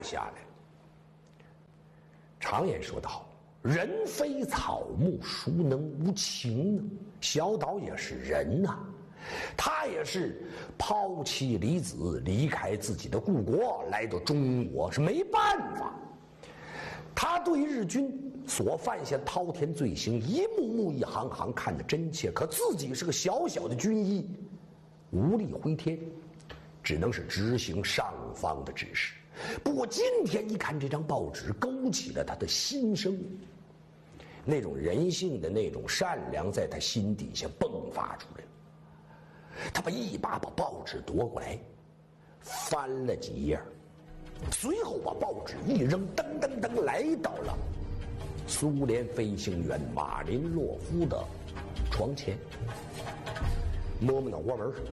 下来。常言说得好，人非草木，孰能无情呢？小岛也是人啊，他也是抛妻离子，离开自己的故国，来到中国，是没办法。他对日军所犯下滔天罪行一幕幕一行行看得真切，可自己是个小小的军医，无力回天，只能是执行上方的指示。不过今天一看这张报纸，勾起了他的心声，那种人性的那种善良在他心底下迸发出来了。他一把把报纸夺过来，翻了几页，随后把报纸一扔，噔噔噔来到了苏联飞行员马林洛夫的床前，摸摸脑瓜门，